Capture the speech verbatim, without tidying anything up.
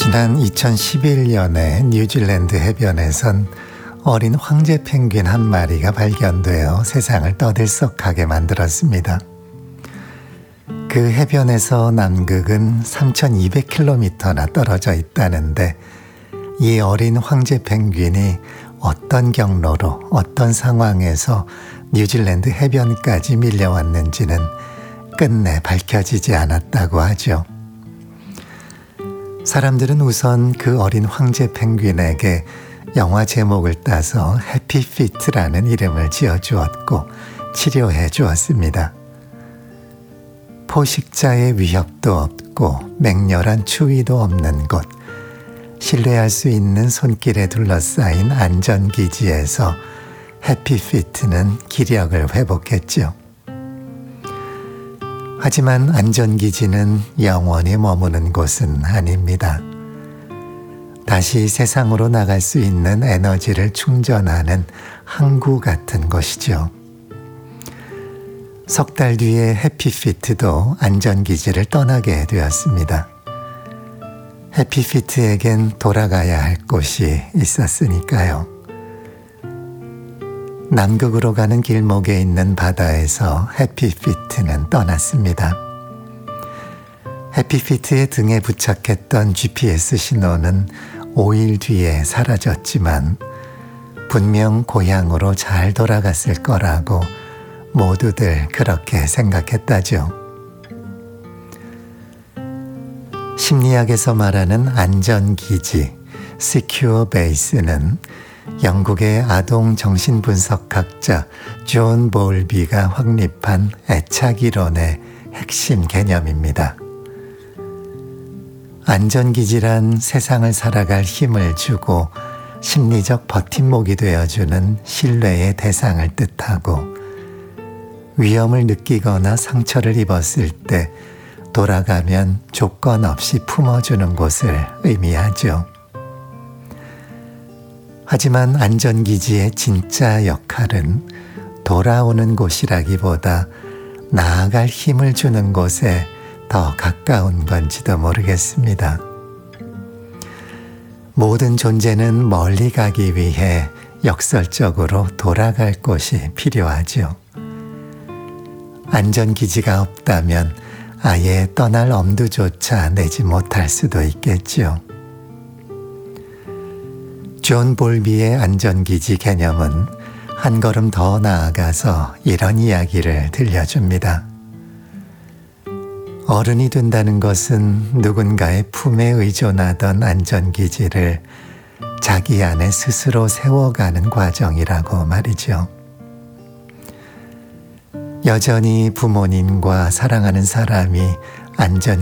지난 이천십일 년에 뉴질랜드 해변에선 어린 황제 펭귄 한 마리가 발견되어 세상을 떠들썩하게 만들었습니다. 그 해변에서 남극은 삼천이백 킬로미터나 떨어져 있다는데 이 어린 황제 펭귄이 어떤 경로로 어떤 상황에서 뉴질랜드 해변까지 밀려왔는지는 끝내 밝혀지지 않았다고 하죠. 사람들은 우선 그 어린 황제 펭귄에게 영화 제목을 따서 해피피트라는 이름을 지어주었고 치료해 주었습니다. 포식자의 위협도 없고 맹렬한 추위도 없는 곳, 신뢰할 수 있는 손길에 둘러싸인 안전기지에서 해피피트는 기력을 회복했죠. 하지만 안전기지는 영원히 머무는 곳은 아닙니다. 다시 세상으로 나갈 수 있는 에너지를 충전하는 항구 같은 곳이죠. 석 달 뒤에 해피피트도 안전기지를 떠나게 되었습니다. 해피피트에겐 돌아가야 할 곳이 있었으니까요. 남극으로 가는 길목에 있는 바다에서 해피피트는 떠났습니다. 해피피트의 등에 부착했던 지피에스 신호는 오 일 뒤에 사라졌지만 분명 고향으로 잘 돌아갔을 거라고 모두들 그렇게 생각했다죠. 심리학에서 말하는 안전기지, Secure Base는 영국의 아동 정신분석학자 존 볼비가 확립한 애착이론의 핵심 개념입니다. 안전기지란 세상을 살아갈 힘을 주고 심리적 버팀목이 되어주는 신뢰의 대상을 뜻하고 위험을 느끼거나 상처를 입었을 때 돌아가면 조건 없이 품어주는 곳을 의미하죠. 하지만 안전기지의 진짜 역할은 돌아오는 곳이라기보다 나아갈 힘을 주는 곳에 더 가까운 건지도 모르겠습니다. 모든 존재는 멀리 가기 위해 역설적으로 돌아갈 곳이 필요하죠. 안전기지가 없다면 아예 떠날 엄두조차 내지 못할 수도 있겠죠. 존 볼비의 안전기지 개념은 한 걸음 더 나아가서 이런 이야기를 들려줍니다. 어른이 된다는 것은 누군가의 품에 의존하던 안전기지를 자기 안에 스스로 세워가는 과정이라고 말이죠. 여전히 부모님과 사랑하는 사람이 안전